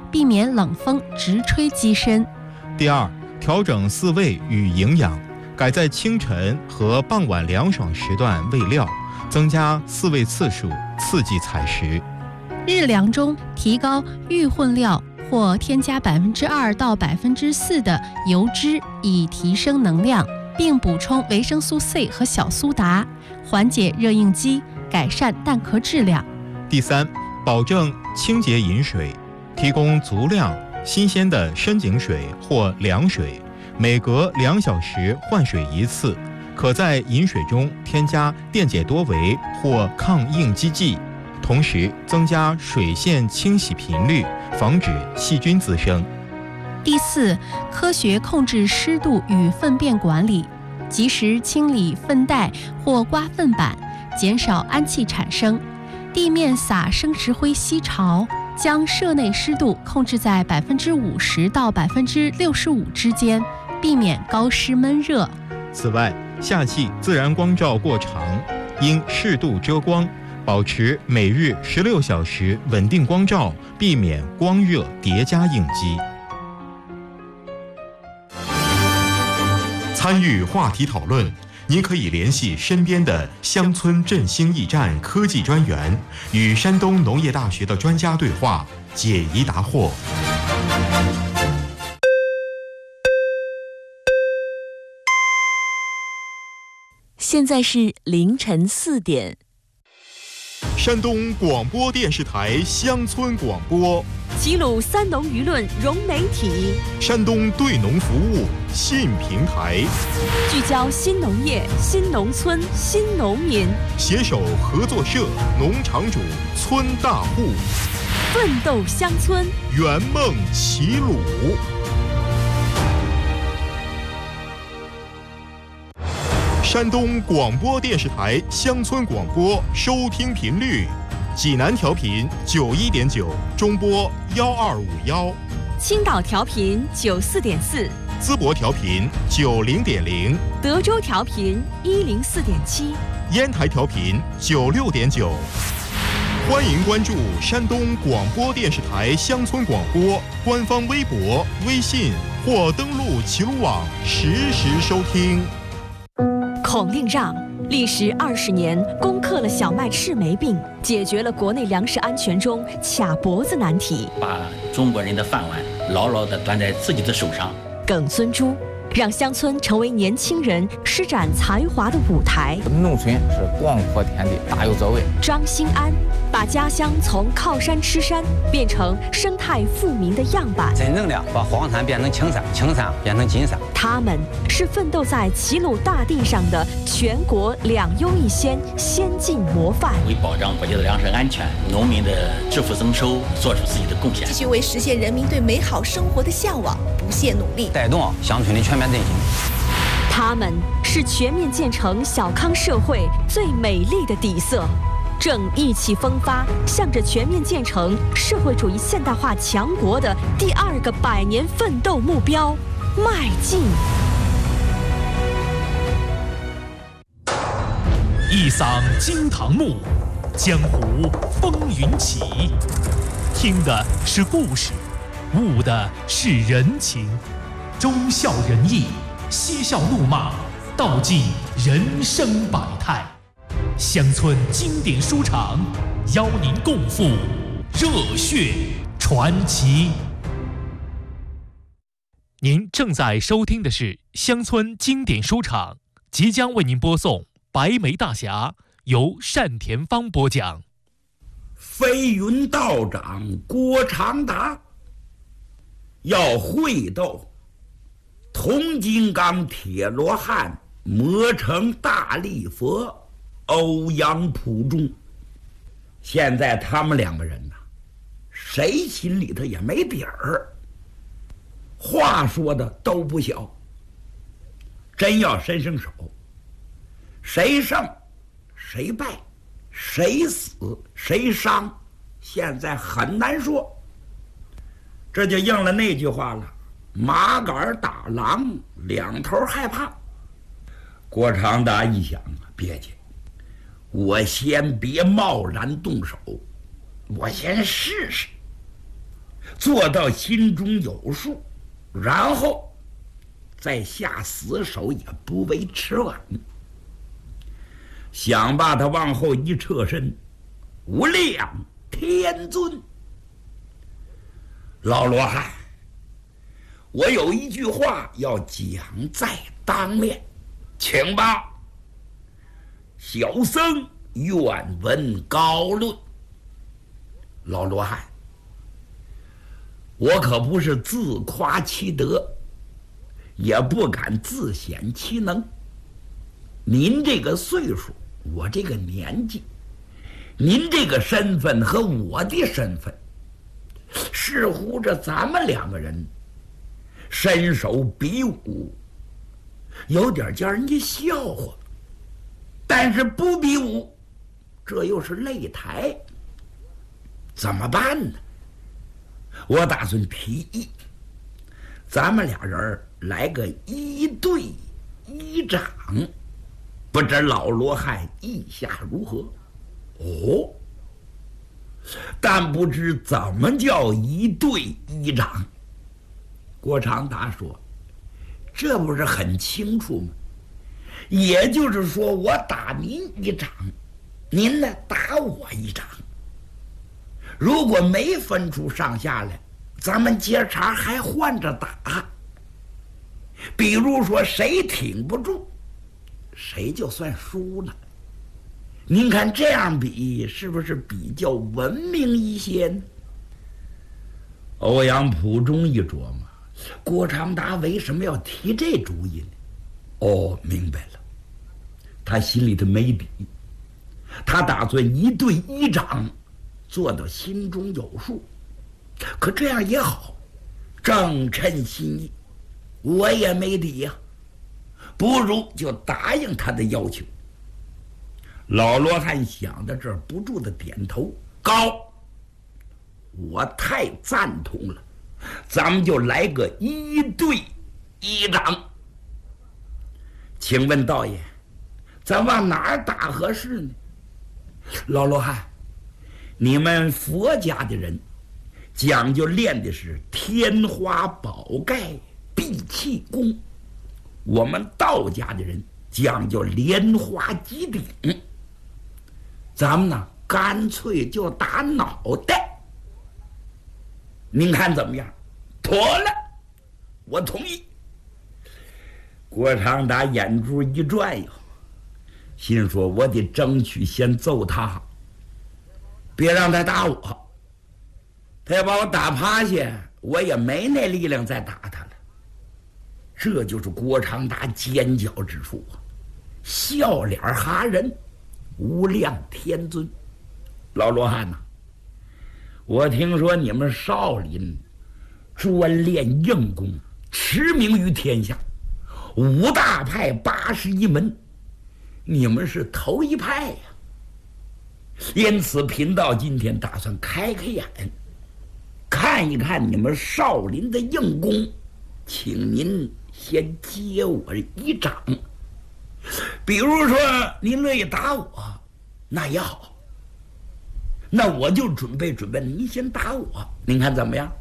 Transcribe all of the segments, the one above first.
避免冷风直吹机身。 第二，调整饲喂与营养，改在清晨和傍晚凉爽时段喂料，增加饲喂次数，刺激采食。 日粮中提高预混料或添加2%到4%的油脂，以提升能量，并补充维生素 C 和小苏打，缓解热应激，改善蛋壳质量。 第三，保证清洁饮水，提供足量新鲜的深井水或凉水，每隔2小时换水一次，可在饮水中添加电解多维或抗应激剂，同时增加水线清洗频率，防止细菌滋生。 第四，科学控制湿度与粪便管理，及时清理粪袋或刮粪板，减少氨气产生。地面撒生石灰吸潮，将舍内湿度控制在50%到65%之间，避免高湿闷热。 此外，夏季自然光照过长，应适度遮光，保持每日16小时稳定光照，避免光热叠加应激。参与话题讨论，您可以联系身边的乡村振兴驿站科技专员，与山东农业大学的专家对话，解疑答惑。 现在是凌晨4点。 山东广播电视台乡村广播， 齐鲁三农舆论融媒体， 山东对农服务新平台， 聚焦新农业、新农村、新农民， 携手合作社、农场主、村大户， 奋斗乡村， 圆梦齐鲁。山东广播电视台乡村广播收听频率：济南调频91.9，中波12511； 青岛调频94.4， 淄博调频90.0， 德州调频104.7， 烟台调频96.9。欢迎关注山东广播电视台乡村广播官方微博、微信，或登录齐鲁网实时收听。 孔令让历时20年，攻克了小麦赤霉病，解决了国内粮食安全中卡脖子难题， 把中国人的饭碗牢牢地端在自己的手上。 耿孙洙让乡村成为年轻人施展才华的舞台。 农村是广阔天地，大有作为。 张兴安把家乡从靠山吃山变成生态富民的样板， 真正的把黄山变成青山，青山变成金山。 他们是奋斗在齐鲁大地上的全国2优1先先进模范， 为保障国家的粮食安全、农民的致富增收做出自己的贡献， 继续为实现人民对美好生活的向往不懈努力， 带动乡村的全面振兴。 他们是全面建成小康社会最美丽的底色，正意气风发，向着全面建成社会主义现代化强国的第2个100年奋斗目标迈进。 一嗓惊堂木，江湖风云起。听的是故事，悟的是人情，忠孝仁义，嬉笑怒骂，道尽人生百态。乡村经典书场邀您共赴热血传奇。您正在收听的是乡村经典书场，即将为您播送《白眉大侠》，由单田芳播讲。 飞云道长郭长达要会斗铜金刚铁罗汉魔成大力佛欧阳普中。现在他们2个人呢，谁心里头也没底儿，话说的都不小。真要伸手，谁胜谁败，谁死谁伤，现在很难说。这就应了那句话了，麻杆打狼2头害怕。郭长达一想啊，别介，我先别贸然动手，我先试试。 做到心中有数，然后再下死手也不为迟晚。想把他往后一侧身，无量天尊，老罗汉，我有一句话要讲在当面，请吧。小僧愿闻高论。老罗汉，我可不是自夸其德，也不敢自显其能。您这个岁数，我这个年纪，您这个身份和我的身份，似乎这咱们两个人身手比武，有点叫人家笑话。但是不比武，这又是擂台，怎么办呢？我打算提议，咱们俩人来个1对1掌，不知老罗汉意下如何？哦，但不知怎么叫1对1掌。郭长达说：“这不是很清楚吗？也就是说，我打您1掌，您呢打我1掌。如果没分出上下来，咱们接茬还换着打。比如说谁挺不住，谁就算输了。您看这样比是不是比较文明一些呢？”欧阳普中一琢磨，郭长达为什么要提这主意呢？哦，明白了，他心里头没底，他打算1对1掌，做到心中有数。可这样也好，正称心意。我也没底呀，不如就答应他的要求。老罗汉想到这儿，不住的点头，高，我太赞同了，咱们就来个1对1掌。请问道爷，咱往哪儿打合适呢？老罗汉，你们佛家的人讲究练的是天花宝盖闭气功，我们道家的人讲究莲花击顶。咱们呢，干脆就打脑袋。您看怎么样？妥了，我同意。郭长达眼珠一转悠，心说我得争取先揍他，别让他打我。他要把我打趴下，我也没那力量再打他了。这就是郭长达尖角之处啊，笑脸哈人，无量天尊。老罗汉呐，我听说你们少林专练硬功，驰名于天下，5大派81门，你们是头一派呀。因此贫道今天打算开开眼，看一看你们少林的硬功，请您先接我1掌。比如说您乐意打我，那也好，那我就准备您先打我，您看怎么样？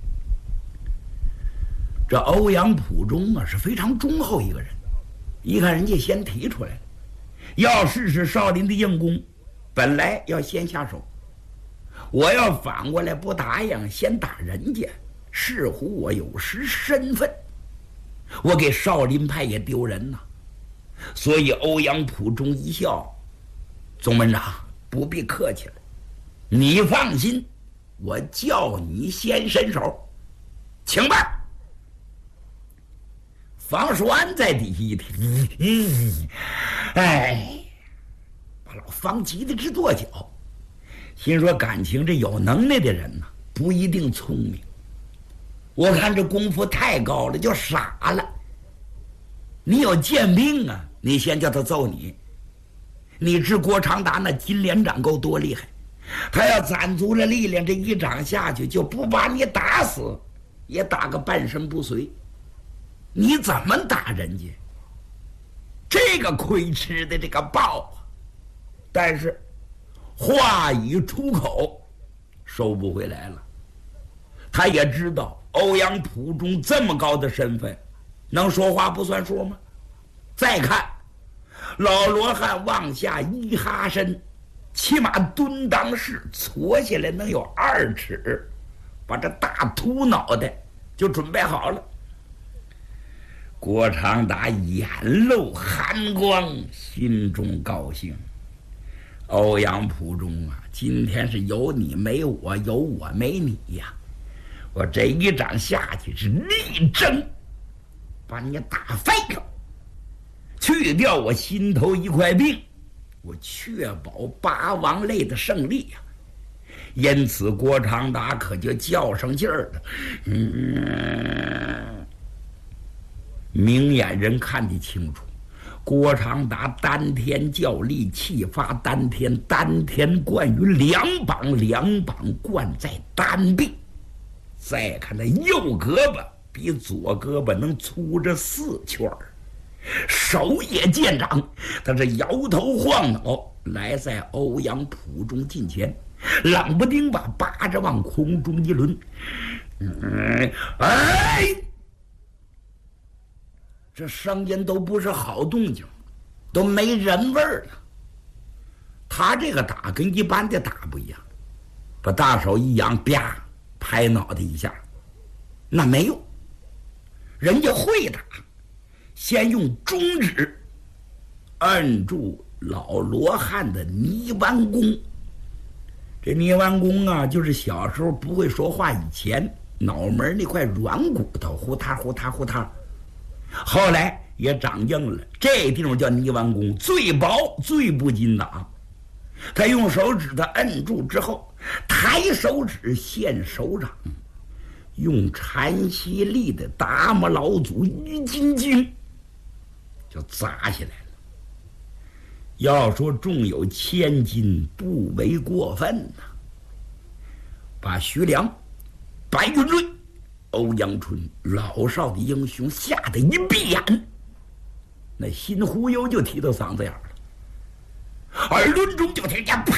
这欧阳普中啊是非常忠厚一个人，一看人家先提出来了，要试试少林的硬功，本来要先下手，我要反过来不答应先打人家，似乎我有失身份，我给少林派也丢人呐。所以欧阳普中一笑：“总门长不必客气了，你放心，我叫你先伸手，请吧。”房叔安在底下一听，把老方急得直跺脚，心说感情这有能耐的人呢，不一定聪明。我看这功夫太高了，就傻了。你有剑兵啊，你先叫他揍你。你知郭长达那金莲掌够多厉害，他要攒足了力量，这1掌下去，就不把你打死，也打个半身不遂。你怎么打人家？这个亏吃的这个报啊！但是话语出口，收不回来了。 他也知道欧阳普忠这么高的身份，能说话不算数吗？再看老罗汉往下一哈身，起码蹲裆式搓下来能有2尺，把这大秃脑袋就准备好了。郭长达眼露寒光，心中高兴。欧阳普忠啊，今天是有你没我，有我没你呀！我这一掌下去是力争把你打废了，去掉我心头一块病，我确保八王类的胜利呀！因此郭长达可就较上劲儿了。明眼人看得清楚，郭长达丹田较力，气发丹田，丹田贯于两膀，两膀贯在丹臂。再看他右胳膊比左胳膊能粗着4圈儿，手也见长，他是摇头晃脑来在欧阳普忠近前，冷不丁把巴掌往空中一抡，哎，这声音都不是好动静，都没人味儿了。他这个打跟一般的打不一样，把大手一扬，啪拍脑袋一下，那没用。人家会打，先用中指摁住老罗汉的泥丸宫。这泥丸宫啊，就是小时候不会说话以前脑门那块软骨头呼嗒呼嗒呼嗒，后来也长硬了，这地方叫泥丸宫，最薄最不禁打。他用手指头摁住之后，抬手指现手掌，用禅息力的达摩老祖玉金经就砸下来了。要说重有1000斤不为过分呐。把徐良、白云瑞、欧阳春老少的英雄吓得一闭眼，那心忽悠就提到嗓子眼了。耳轮中就听见啪，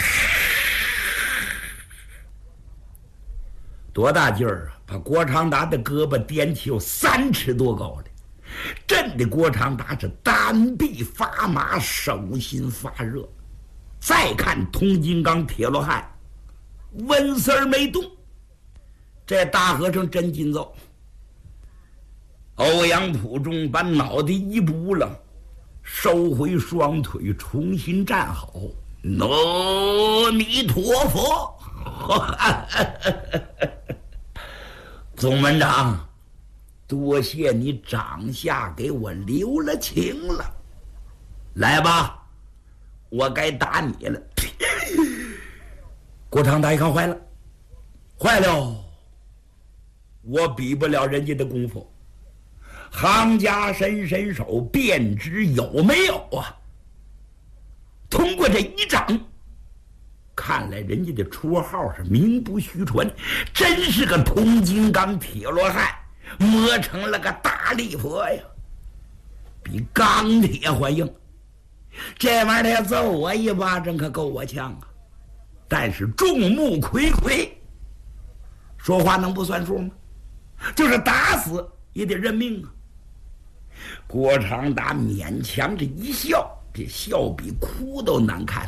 多大劲儿啊！把郭长达的胳膊颠起有3尺多高的，震的郭长达是单臂发麻，手心发热。再看通金刚铁罗汉温丝儿没动，这大和尚真筋揍。欧阳普忠把脑袋一扑棱，收回双腿，重新站好。阿弥陀佛！总门长，多谢你掌下给我留了情了。来吧，我该打你了。郭长达一看坏了，坏了，我比不了人家的功夫。行家伸手便知有没有啊！通过这一掌，看来人家的绰号是名不虚传，真是个铜金刚铁罗汉，磨成了个大力佛呀，比钢铁还硬。这玩意儿他要揍我一巴掌可够我呛啊！但是众目睽睽，说话能不算数吗？就是打死也得认命啊！郭长达勉强着一笑，这笑比哭都难看。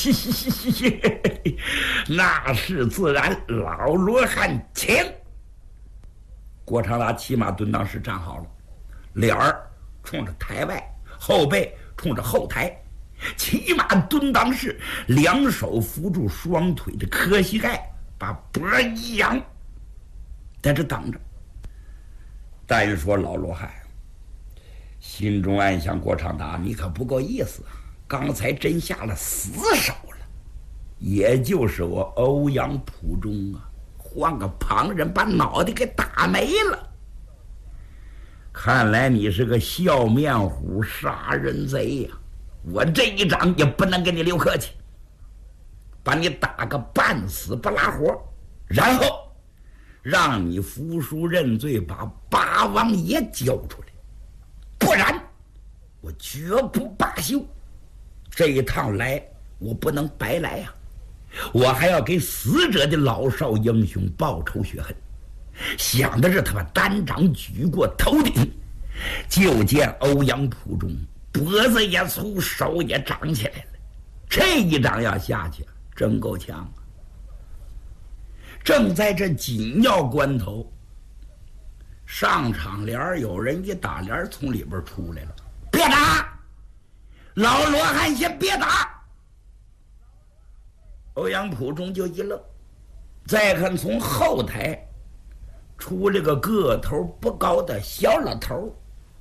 那是自然，老罗汉请。郭长达骑马蹲裆式站好了，脸儿冲着台外，后背冲着后台，骑马蹲裆式，两手扶住双腿的磕膝盖，把脖一扬，在这等着。但说老罗汉心中暗想，郭长达你可不够意思，刚才真下了死手了。也就是我欧阳普忠啊，换个旁人把脑袋给打没了。看来你是个笑面虎杀人贼呀！我这一掌也不能跟你留客气，把你打个半死不拉活，然后让你服输认罪，把八王爷交出来，不然我绝不罢休。这一趟来我不能白来呀，我还要给死者的老少英雄报仇雪恨。 想的是他把单掌举过头顶，就见欧阳普中脖子也粗，手也长起来了。这一掌要下去，真够呛啊！正在这紧要关头，上场帘有人一打帘从里边出来了，别打！老罗汉先别打！欧阳普中就一愣，再看从后台出来个个头不高的小老头，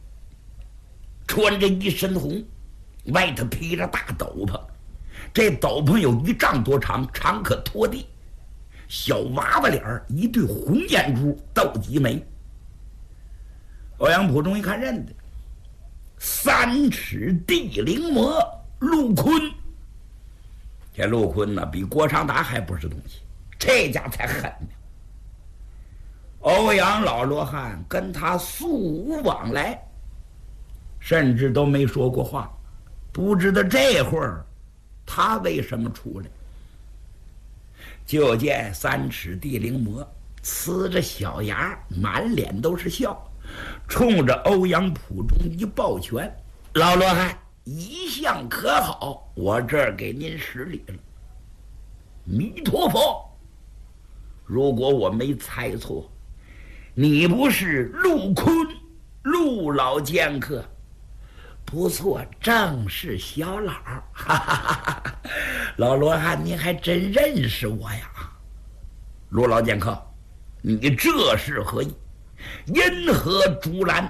穿着一身红，外头披着大斗篷，这斗篷有1丈多长，长可拖地。小娃娃脸儿，一对红眼珠，斗鸡眉。欧阳普中一看认得，3尺地灵魔陆坤。这陆坤呢，比郭长达还不是东西，这家才狠呢。欧阳老罗汉跟他素无往来，甚至都没说过话，不知道这会儿他为什么出来。就见3尺地灵魔呲着小牙，满脸都是笑，冲着欧阳普中一抱拳：“老罗汉一向可好，我这儿给您施礼了。弥陀佛，如果我没猜错，你不是陆坤陆老剑客？不错，正是小老。哈哈哈哈！老罗汉，您还真认识我呀？陆老剑客，你这是何意？因何竹篮？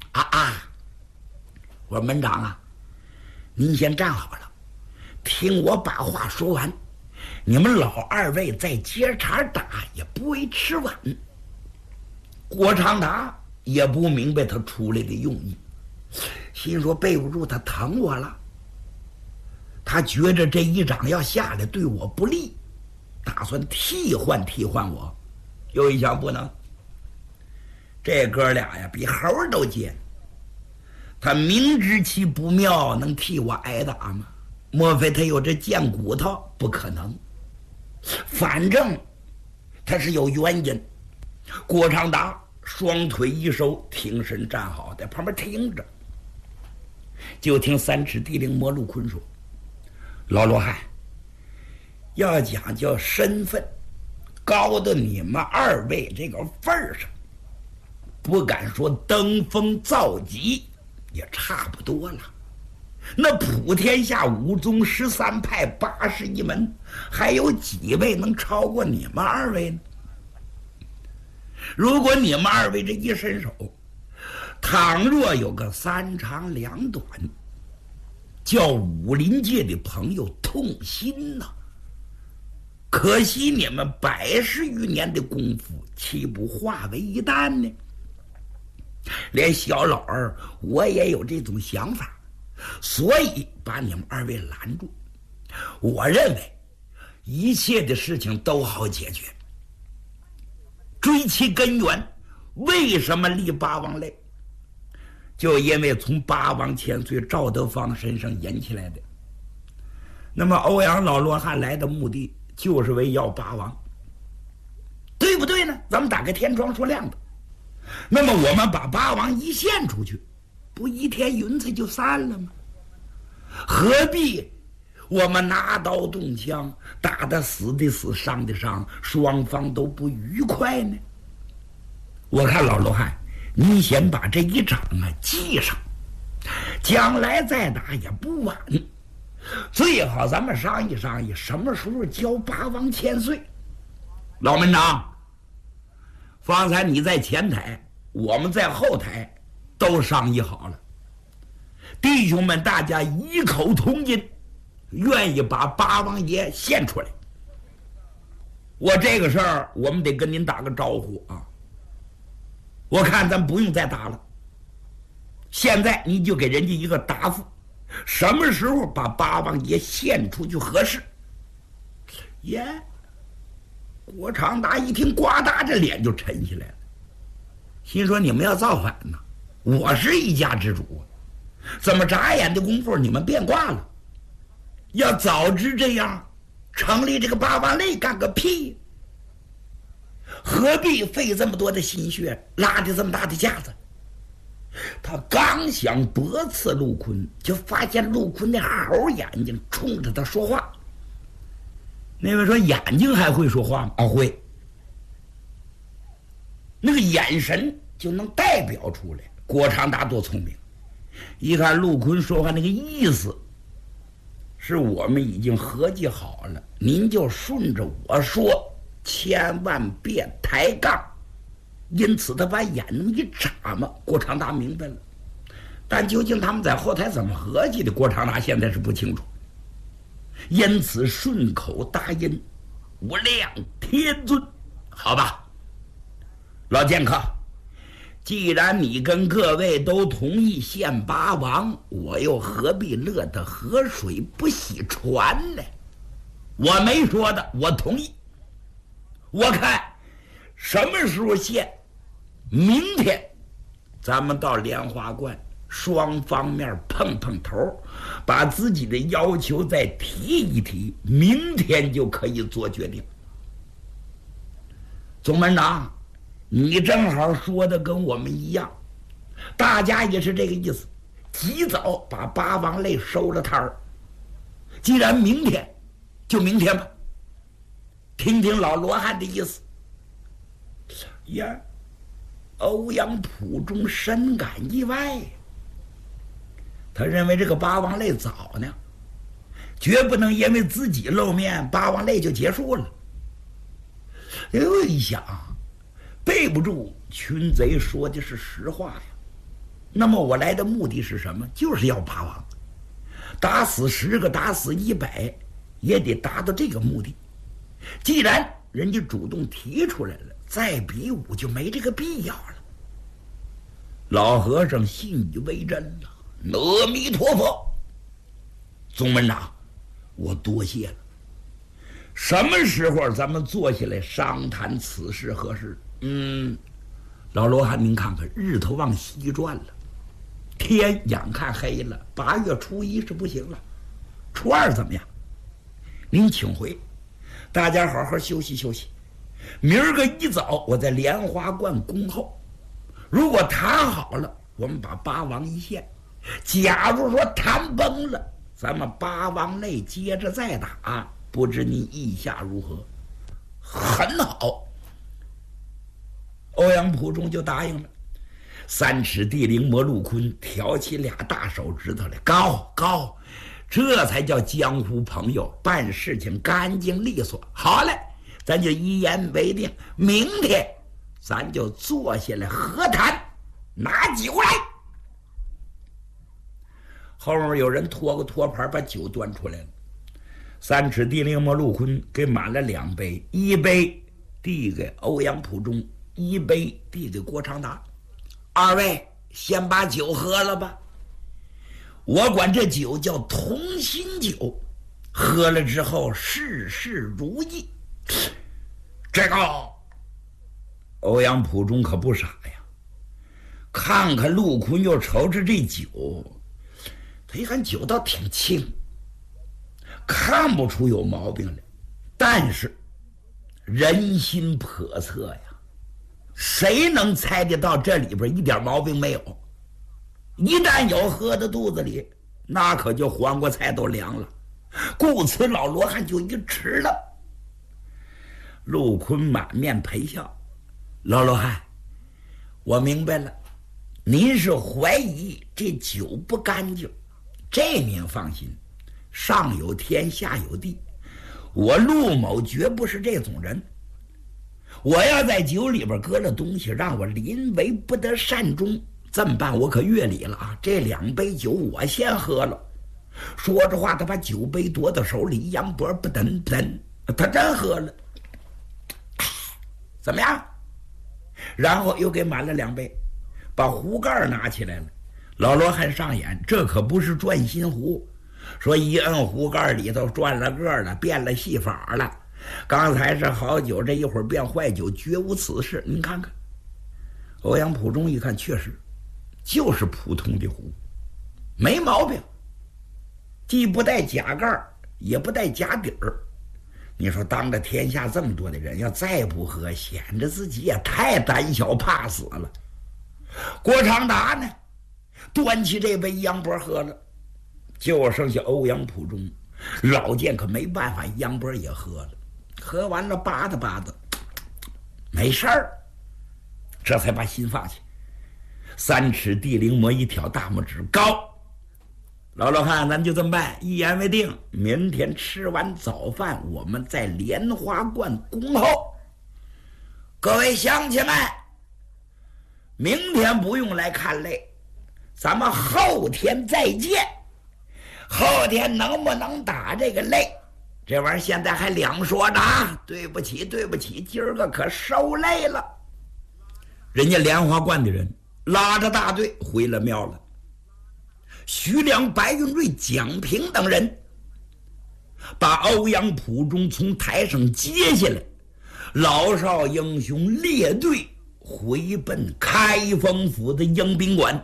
我说门长啊，您先站好了，听我把话说完。你们老2位再接茬打也不为迟晚。郭长达也不明白他出来的用意，心说背不住他疼我了，他觉着这一掌要下来对我不利，打算替换我。又一想不能，这哥俩呀比猴都尖，他明知其不妙，能替我挨打吗？莫非他有这贱骨头？不可能，反正他是有原因。郭长达双腿一收，挺身站好，在旁边听着。就听3尺地灵魔陆坤说：“老罗汉，要讲究身份，高到你们2位这个份儿上，不敢说登峰造极，也差不多了。那普天下5宗13派81门，还有几位能超过你们2位呢？如果你们2位这一伸手，倘若有个3长2短，叫武林界的朋友痛心呐！可惜你们110余年的功夫，岂不化为一旦呢？连小老儿我也有这种想法，所以把你们2位拦住。我认为一切的事情都好解决，追其根源，为什么立八王类？就因为从八王千岁赵德芳身上引起来的。那么欧阳老罗汉来的目的就是为要八王，对不对呢？咱们打开天窗说亮的。那么我们把八王一献出去，不一天云彩就散了吗？何必我们拿刀动枪，打得死的死，伤的伤，双方都不愉快呢？我看老罗汉，你先把这一掌记上，将来再打也不晚。最好咱们商议商议，什么时候交八王千岁。老门长，方才你在前台，我们在后台都商议好了，弟兄们大家异口同音，愿意把八王爷献出来。我这个事儿我们得跟您打个招呼啊。我看咱不用再打了，现在你就给人家一个答复，什么时候把八王爷献出去合适？耶！郭长达一听，呱嗒，这脸就沉下来了，心说你们要造反呢，我是一家之主，怎么眨眼的功夫你们变卦了？要早知这样，成立这个八王类干个屁！ 何必费这么多的心血，拉的这么大的架子？他刚想驳斥陆坤，就发现陆坤那猴眼睛冲着他说话。那位说眼睛还会说话吗？啊，会。那个眼神就能代表出来郭长达多聪明。一看陆坤说话那个意思，是我们已经合计好了，您就顺着我说，千万别抬杠。因此他把眼那么一眨嘛，郭长达明白了。但究竟他们在后台怎么合计的，郭长达现在是不清楚。因此顺口答应：“无量天尊。”好吧，老剑客，既然你跟各位都同意献八王，我又何必乐得河水不洗船呢？我没说的，我同意。我看什么时候献？明天咱们到莲花观，双方面碰碰头，把自己的要求再提一提，明天就可以做决定。总门长，你正好说的跟我们一样，大家也是这个意思，及早把八王类收了摊儿。既然明天，就明天吧。听听老罗汉的意思。呀，欧阳普中深感意外，他认为这个八王类早呢，绝不能因为自己露面，八王类就结束了。又一想，背不住群贼说的是实话呀。那么我来的目的是什么？就是要八王，打死10个，打死100，也得达到这个目的。既然人家主动提出来了，再比武就没这个必要了。老和尚信以为真了，阿弥陀佛。宗门长，我多谢了。什么时候咱们坐下来商谈此事何事？老罗汉，您看看，日头往西转了，天眼看黑了，8月初1是不行了，初2怎么样？您请回，大家好好休息休息。明儿个一早，我在莲花观恭候。如果谈好了，我们把八王一献；假如说谈崩了，咱们八王内接着再打。不知您意下如何？很好。欧阳普中就答应了。3尺地灵魔陆坤挑起2大手指头来，高，这才叫江湖朋友，办事情干净利索。好嘞，咱就一言为定，明天咱就坐下来和谈，拿酒来。后面有人拖个托盘把酒端出来了。3尺地灵魔陆坤给满了2杯，1杯递给欧阳普中，1杯递给郭长达。2位先把酒喝了吧，我管这酒叫同心酒，喝了之后事事如意。这个欧阳普中可不傻呀，看看陆坤又瞅着这酒，他一看酒倒挺清，看不出有毛病来。但是人心叵测呀，谁能猜得到这里边一点毛病没有？一旦有喝到肚子里，那可就黄瓜菜都凉了。故此老罗汉就一迟了。陆坤满面陪笑，老罗汉，我明白了，您是怀疑这酒不干净，这您放心，上有天下有地，我陆某绝不是这种人。我要在酒里边搁了东西，让我临危不得善终，这么办我可越礼了啊！这2杯酒我先喝了。说着话，他把酒杯夺到手里，杨波不等，他真喝了。怎么样？然后又给满了2杯，把壶盖拿起来了。老罗汉上眼，这可不是转心壶，说一摁壶盖里头转了个了，变了戏法了。刚才是好酒，这一会儿变坏酒，绝无此事。您看看，欧阳普中一看，确实就是普通的壶，没毛病，既不带甲盖也不带甲底儿， 你说当着天下这么多的人，要再不喝，显着自己也太胆小怕死了。郭长达呢，端起这杯杨波喝了，就剩下欧阳普中。老健可没办法，杨波也喝了，喝完了吧嗒吧嗒，没事儿，这才把心放下。3尺地灵魔一挑大拇指高，老罗汉，咱就这么办，一言为定。明天吃完早饭，我们在莲花观恭候。各位乡亲们，明天不用来看擂，咱们后天再见。后天能不能打这个擂，这玩意儿现在还两说呢啊！对不起，对不起，今儿个可受累了。人家莲花观的人拉着大队回了庙了。徐良、白云瑞、蒋平等人把欧阳普中从台上接下来，老少英雄列队回奔开封府的迎宾馆。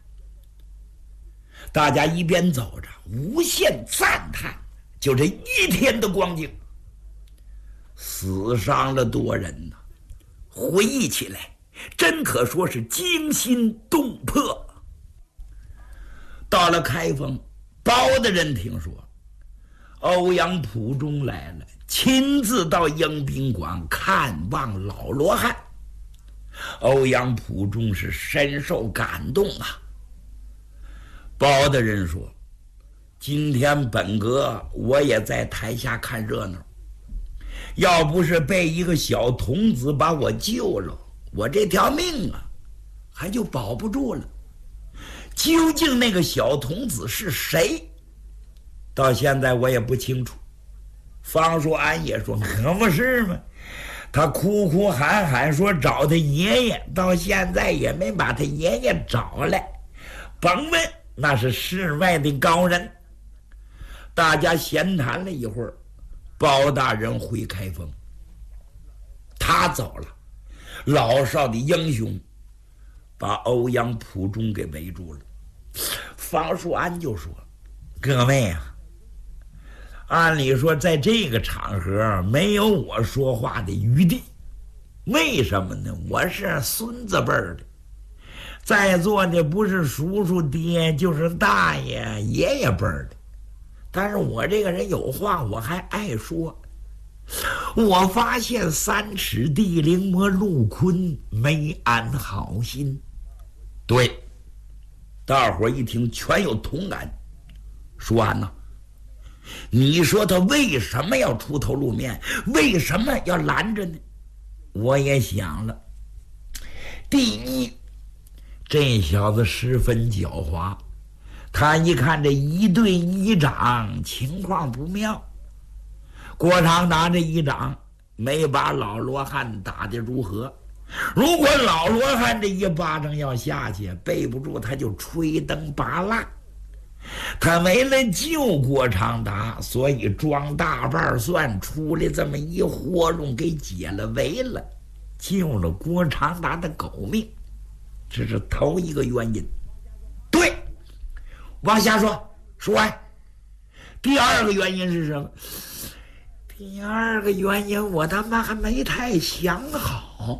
大家一边走着，无限赞叹，就这一天的光景，死伤了多人呐！回忆起来，真可说是惊心动魄。到了开封，包大人听说欧阳普中来了，亲自到迎宾馆看望老罗汉。欧阳普中是深受感动啊。包大人说，今天本阁我也在台下看热闹，要不是被一个小童子把我救了，我这条命啊还就保不住了。究竟那个小童子是谁，到现在我也不清楚。方叔安也说，可不是嘛，他哭哭喊喊说找他爷爷，到现在也没把他爷爷找来，甭问，那是世外的高人。大家闲谈了一会儿，包大人回开封，他走了，老少的英雄把欧阳普中给围住了。方树安就说，各位啊，按理说在这个场合没有我说话的余地，为什么呢？我是孙子辈儿的，在座的不是叔叔爹就是大爷爷爷辈儿的，但是我这个人有话我还爱说。我发现3尺地灵魔陆坤没安好心。对，大伙一听全有同感。说完呢，你说他为什么要出头露面，为什么要拦着呢？我也想了，第一，这小子十分狡猾，他一看这一队一长情况不妙，郭长达这一掌没把老罗汉打得如何，如果老罗汉这一巴掌要下去，背不住他就吹灯拔蜡。他为了救郭长达，所以装大瓣蒜出来这么一活动，给解了围了，救了郭长达的狗命，这是头一个原因。对，往下说完。第二个原因是什么？第二个原因我他妈还没太想好。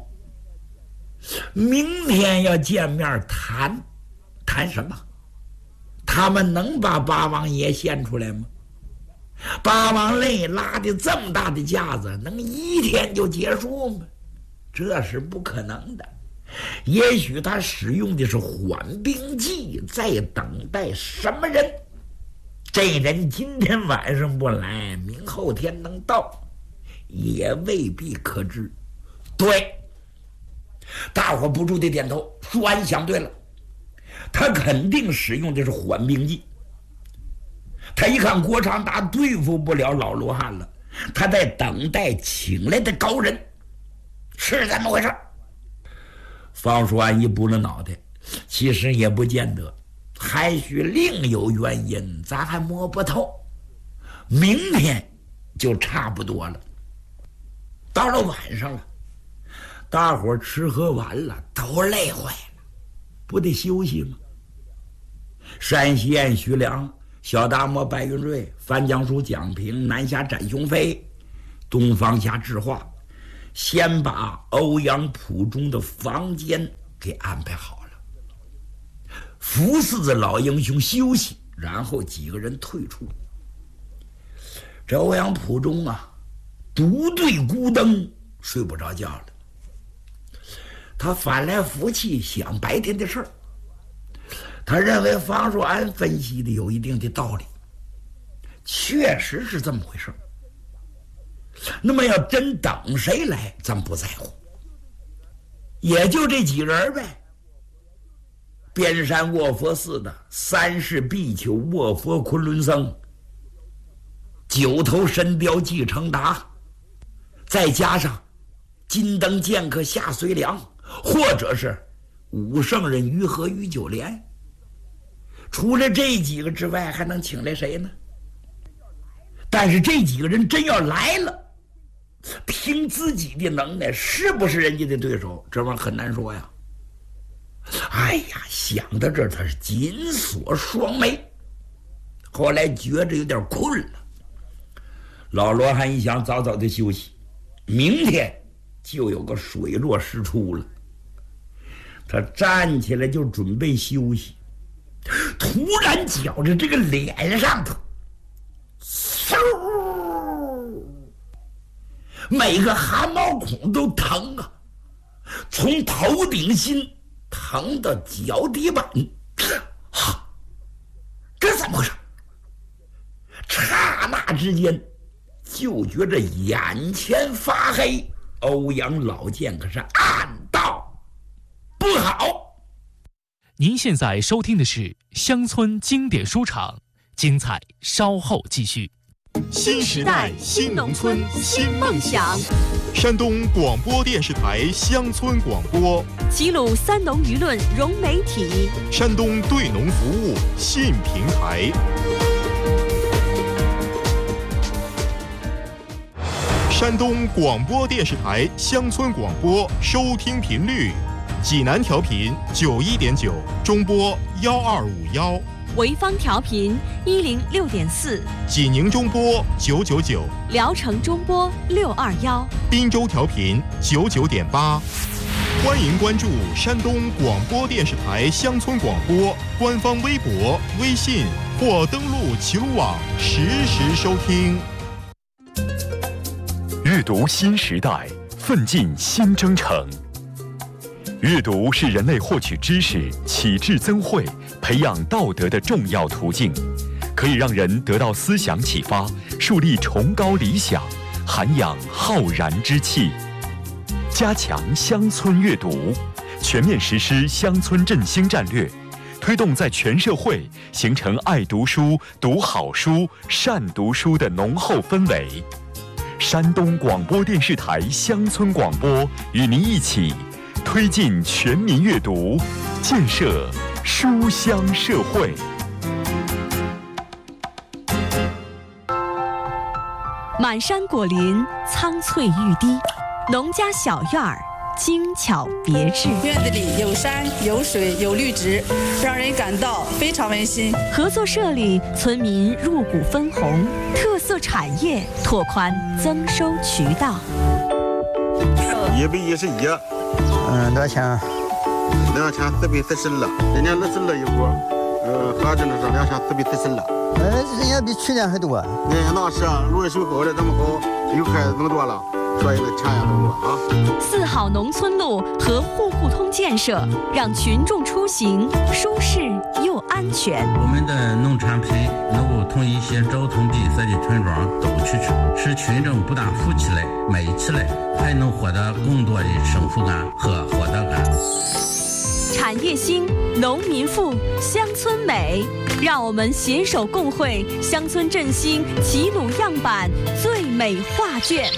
明天要见面谈什么？他们能把八王爷献出来吗？八王泪拉的这么大的架子，能一天就结束吗？这是不可能的。也许他使用的是缓兵计，在等待什么人。这人今天晚上不来，明后天能到，也未必可知。对，大伙不住地点头。舒安想对了，他肯定使用的是缓兵计。他一看郭长达对付不了老罗汉了，他在等待请来的高人，是这么回事。方叔安一拨了脑袋，其实也不见得，还许另有原因，咱还摸不透。明天就差不多了。到了晚上了，大伙吃喝完了，都累坏了，不得休息吗？山西燕徐良、小达摩白云瑞、范江书蒋平、南下展雄飞， 东方下致话，先把欧阳普中的房间给安排好了，服侍着老英雄休息，然后几个人退出。这欧阳普中啊，独对孤灯，睡不着觉了。他翻来覆去想白天的事儿，他认为方若安分析的有一定的道理，确实是这么回事。那么要真等谁来，咱不在乎，也就这几人呗。边山卧佛寺的三世比丘卧佛昆仑僧，九头神雕季承达，再加上金灯剑客夏随良，或者是五圣人于和于九莲。除了这几个之外，还能请来谁呢？但是这几个人真要来了，凭自己的能耐，是不是人家的对手，这玩意儿很难说呀。哎呀，想到这儿，他是紧锁双眉。后来觉着有点困了，老罗汉一想，早早的休息，明天就有个水落石出了。他站起来就准备休息，突然觉着这个脸上头，嗖，每个汗毛孔都疼啊，从头顶心疼到脚底板。这怎么回事？刹那之间就觉着眼前发黑，欧阳老剑可是暗道不好。 您现在收听的是乡村经典书场，精彩稍后继续。 新时代新农村新梦想， 山东广播电视台乡村广播， 齐鲁三农舆论融媒体， 山东对农服务新平台。山东广播电视台乡村广播收听频率：济南调频91.9，中波1251； 潍坊调频106.4， 济宁中波999， 聊城中波621， 滨州调频99.8。欢迎关注山东广播电视台乡村广播官方微博、微信或登录齐鲁网实时收听。 阅读新时代，奋进新征程。阅读是人类获取知识、启智增慧、培养道德的重要途径，可以让人得到思想启发，树立崇高理想，涵养浩然之气。加强乡村阅读，全面实施乡村振兴战略，推动在全社会形成爱读书、读好书、善读书的浓厚氛围。山东广播电视台乡村广播与您一起推进全民阅读，建设书香社会。 满山果林，苍翠欲滴，农家小院儿，精巧别致。 院子里有山有水有绿植，让人感到非常温馨。 合作社里，村民入股分红，特色产业拓宽增收渠道。 111， 多钱 ？2440了，人家20了一锅，合着呢是2440了。 人家比去年还多。 那是啊，路修好了这么好，又开始更多了。所以呢，钱也更多啊。 4号农村路和户户通建设，让群众出行舒适又安全。 我们的农产品能够同一些交通闭塞的村庄走出去，使群众不但富起来、美起来，还能获得更多的幸福感和获得感。 产业兴，农民富，乡村美。让我们携手共绘乡村振兴齐鲁样板最美画卷。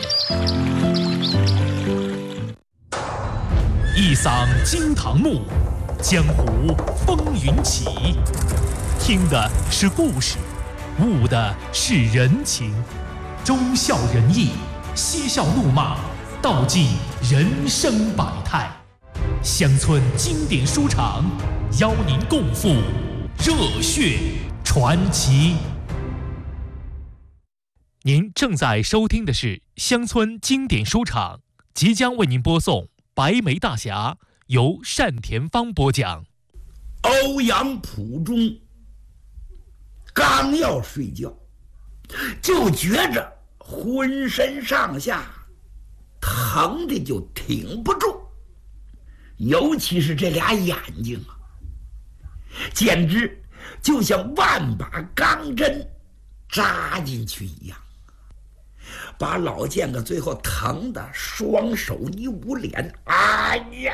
一嗓惊堂木，江湖风云起。听的是故事，悟的是人情，忠孝仁义，嬉笑怒骂，道尽人生百态。乡村经典书场，邀您共赴热血传奇。 您正在收听的是乡村经典书场，即将为您播送《白眉大侠》，由单田芳播讲。 欧阳普中刚要睡觉，就觉着浑身上下疼的就挺不住，尤其是这俩眼睛啊，简直就像万把钢针扎进去一样，把老剑个最后疼得双手一捂脸，哎呀，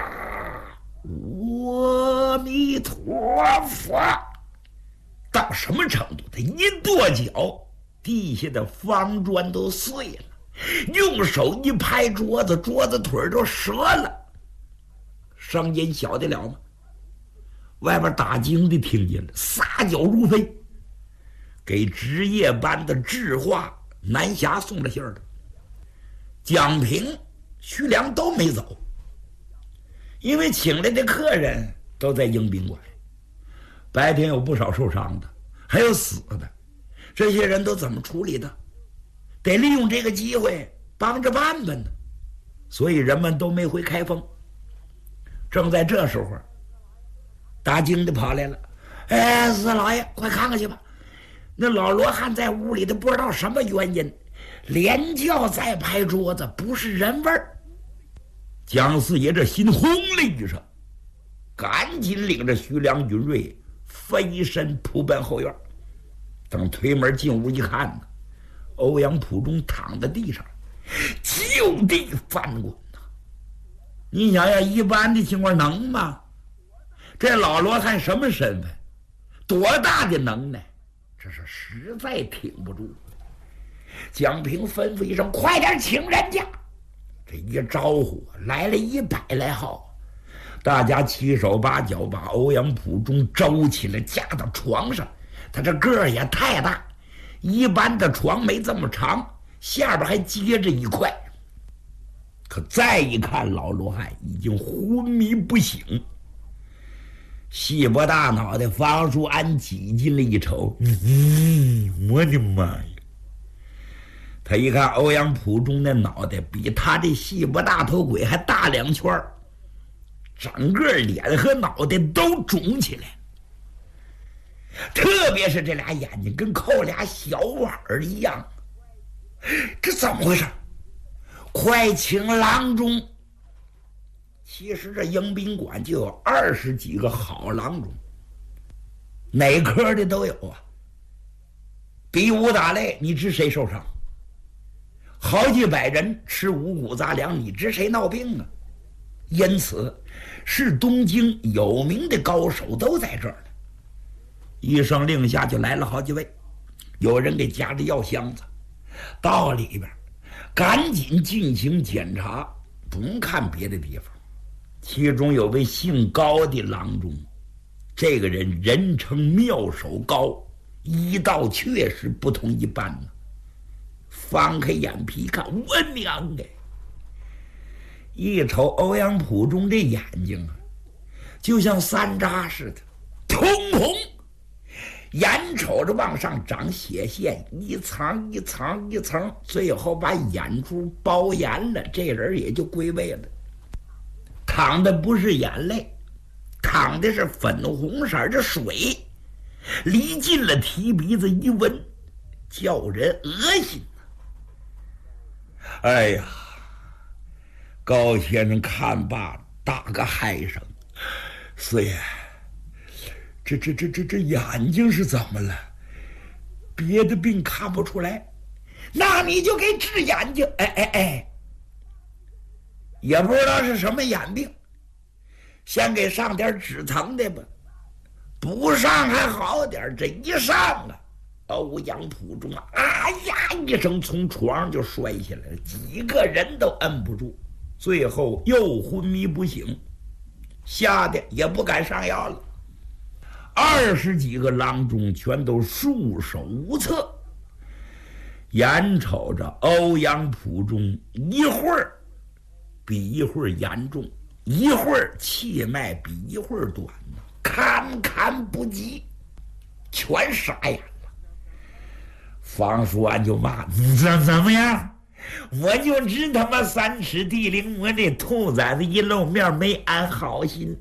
阿弥陀佛！到什么程度？他一跺脚，地下的方砖都碎了，用手一拍桌子，桌子腿都折了，声音小得了吗？外边打更的听见了，撒脚如飞，给值夜班的智化、南霞送了信儿的。蒋平、徐良都没走，因为请来的客人都在迎宾馆，白天有不少受伤的，还有死的，这些人都怎么处理的？得利用这个机会帮着办办呢。所以人们都没回开封。正在这时候，打更的跑来了，哎，四老爷，快看看去吧！那老罗汉在屋里，他不知道什么原因，连叫再拍桌子，不是人味儿。蒋四爷这心轰了一声，赶紧领着徐良、允瑞飞身扑奔后院。等推门进屋一看呢，欧阳普中躺在地上，就地翻滚呐！你想想，一般的情况能吗？这老罗汉什么身份？多大的能耐？这是实在挺不住。蒋平吩咐一声：“快点请人家！”这一招呼来了100来号，大家七手八脚把欧阳普中周起来，架到床上。他这个儿也太大，一般的床没这么长，下边还接着一块。可再一看，老罗汉已经昏迷不醒。细脖大脑袋方淑安挤进了一瞅，我的妈呀！他一看欧阳普中那脑袋比他这细脖大头鬼还大2圈，整个脸和脑袋都肿起来，特别是这俩眼睛跟扣俩小碗儿一样。这怎么回事？快请郎中！其实这迎宾馆就有20几个好郎中，哪科的都有啊。比武打擂，你知谁受伤？好几百人吃五谷杂粮，你知谁闹病啊？因此，是东京有名的高手都在这儿呢。一声令下，就来了好几位，有人给夹着药箱子，到里边赶紧进行检查，不用看别的地方。其中有位姓高的郎中，这个人人称妙手高，医道确实不同一般呢。翻开眼皮看，我娘哎！一瞅欧阳普中这眼睛啊，就像山楂似的，通红，眼瞅着往上长血线，一层一层一层，最后把眼珠包严了，这人也就归位了。淌的不是眼泪，淌的是粉红色的水，离近了提鼻子一闻，叫人恶心。哎呀，高先生看罢打个嗨声，四爷，这眼睛是怎么了？别的病看不出来，那你就给治眼睛。哎，也不知道是什么眼病，先给上点止疼的吧，不上还好点，这一上啊，欧阳普中啊呀一声从床上就摔下来了，几个人都摁不住，最后又昏迷不醒，吓得也不敢上药了。20几个郎中全都束手无策，眼瞅着欧阳普中一会儿比一会儿严重，一会儿气脉比一会儿短，堪堪不及，全傻眼了。 方叔俺就骂怎么样？我就知他妈三尺地灵魔这兔崽子一露面没安好心，